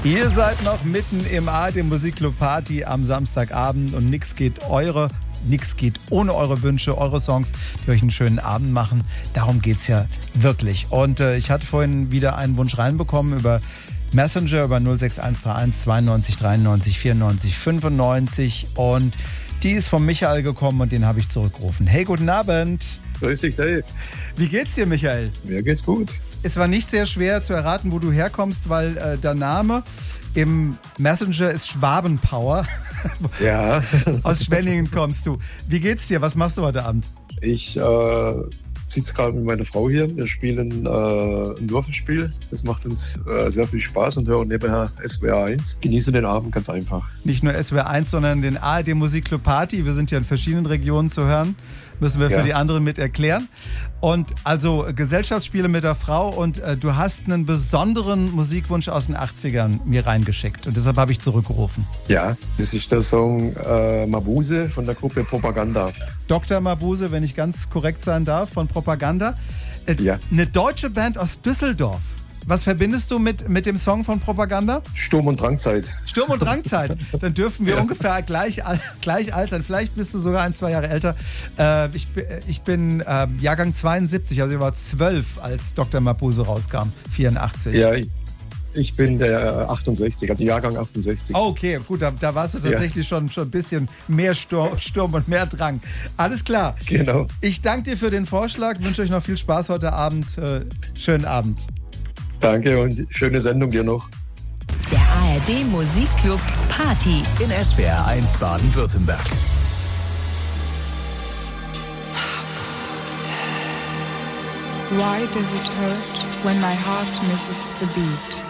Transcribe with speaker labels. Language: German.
Speaker 1: Ihr seid noch mitten im ARD Musikclub Party am Samstagabend und nichts geht ohne eure Wünsche, eure Songs, die euch einen schönen Abend machen. Darum geht's ja wirklich. Und ich hatte vorhin wieder einen Wunsch reinbekommen über Messenger, über 06131 92 93 94 95 und die ist von Michael gekommen und den habe ich zurückgerufen. Hey, guten Abend.
Speaker 2: Grüß dich, Dave.
Speaker 1: Wie geht's dir, Michael?
Speaker 2: Mir geht's gut.
Speaker 1: Es war nicht sehr schwer zu erraten, wo du herkommst, weil der Name im Messenger ist Schwabenpower.
Speaker 2: Ja.
Speaker 1: Aus Schwenningen kommst du. Wie geht's dir? Was machst du heute Abend?
Speaker 2: Ich sitze gerade mit meiner Frau hier. Wir spielen ein Würfelspiel. Das macht uns sehr viel Spaß und hören nebenher SWR 1. Genieße den Abend ganz einfach.
Speaker 1: Nicht nur SWR 1, sondern den ARD Musikclub Party. Wir sind ja in verschiedenen Regionen zu hören. Müssen wir für die anderen mit erklären. Und also Gesellschaftsspiele mit der Frau und du hast einen besonderen Musikwunsch aus den 80ern mir reingeschickt und deshalb habe ich zurückgerufen.
Speaker 2: Ja, das ist der Song Mabuse von der Gruppe Propaganda.
Speaker 1: Dr. Mabuse, wenn ich ganz korrekt sein darf, von Propaganda.
Speaker 2: Ja.
Speaker 1: Eine deutsche Band aus Düsseldorf. Was verbindest du mit dem Song von Propaganda?
Speaker 2: Sturm- und Drangzeit.
Speaker 1: Sturm- und Drangzeit. Dann dürfen wir ungefähr gleich alt sein. Vielleicht bist du sogar 1-2 Jahre älter. Ich bin Jahrgang 72, also ich war 12, als Dr. Mabuse rauskam, 84.
Speaker 2: Ja, ich bin der 68, also Jahrgang 68.
Speaker 1: Oh, okay, gut, da warst du tatsächlich schon ein bisschen mehr Sturm und mehr Drang. Alles klar.
Speaker 2: Genau.
Speaker 1: Ich danke dir für den Vorschlag, wünsche euch noch viel Spaß heute Abend. Schönen Abend.
Speaker 2: Danke und schöne Sendung dir noch.
Speaker 3: Der ARD Musikclub Party
Speaker 4: in SWR 1 Baden-Württemberg.
Speaker 5: Why does it hurt when my heart misses the beat?